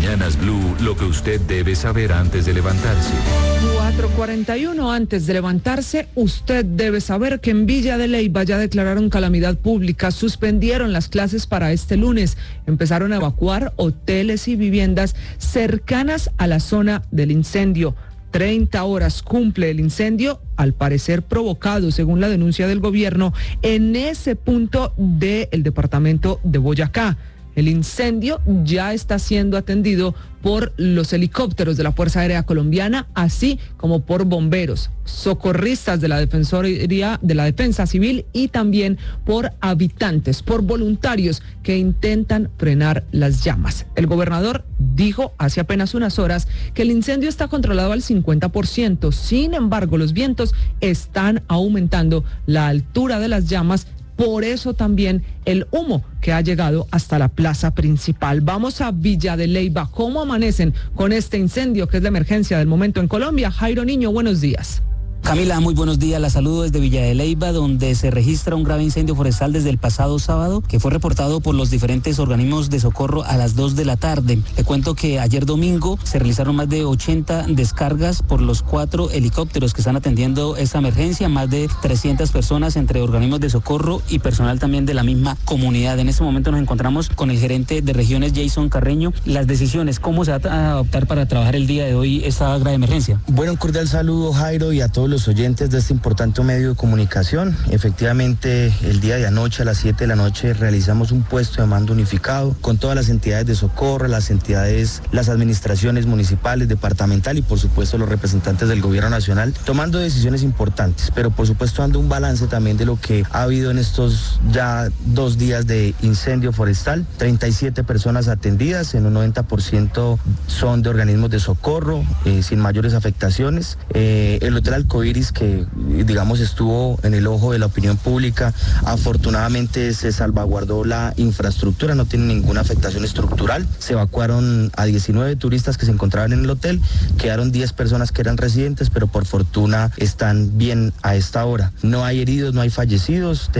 Mañanas Blue, lo que usted debe saber antes de levantarse. 4:41 antes de levantarse, usted debe saber que en Villa de Leyva ya declararon calamidad pública, suspendieron las clases para este lunes, empezaron a evacuar hoteles y viviendas cercanas a la zona del incendio. 30 horas cumple el incendio, al parecer provocado, según la denuncia del gobierno, en ese punto del departamento de Boyacá. El incendio ya está siendo atendido por los helicópteros de la Fuerza Aérea Colombiana, así como por bomberos, socorristas de la Defensoría de la Defensa Civil y también por habitantes, por voluntarios que intentan frenar las llamas. El gobernador dijo hace apenas unas horas que el incendio está controlado al 50%. Sin embargo, los vientos están aumentando la altura de las llamas. Por eso también el humo que ha llegado hasta la plaza principal. Vamos a Villa de Leyva. ¿Cómo amanecen con este incendio que es la emergencia del momento en Colombia? Jairo Niño, buenos días. Camila, muy buenos días. La saludo desde Villa de Leyva, donde se registra un grave incendio forestal desde el pasado sábado, que fue reportado por los diferentes organismos de socorro a las 2 de la tarde. Le cuento que ayer domingo se realizaron más de 80 descargas por los 4 helicópteros que están atendiendo esta emergencia, más de 300 personas entre organismos de socorro y personal también de la misma comunidad. En este momento nos encontramos con el gerente de regiones, Jason Carreño. Las decisiones, ¿cómo se va a adoptar para trabajar el día de hoy esta grave emergencia? Bueno, un cordial saludo, Jairo, y a todos los oyentes de este importante medio de comunicación. Efectivamente, el día de anoche a las 7 de la noche realizamos un puesto de mando unificado con todas las entidades de socorro, las entidades, las administraciones municipales, departamental y por supuesto los representantes del gobierno nacional, tomando decisiones importantes, pero por supuesto dando un balance también de lo que ha habido en estos ya 2 días de incendio forestal. 37 personas atendidas, en un 90% son de organismos de socorro, sin mayores afectaciones. El hotel Arcoiris, que digamos estuvo en el ojo de la opinión pública, afortunadamente se salvaguardó la infraestructura, no tiene ninguna afectación estructural. Se evacuaron a 19 turistas que se encontraban en el hotel, quedaron 10 personas que eran residentes, pero por fortuna están bien a esta hora. No hay heridos, no hay fallecidos.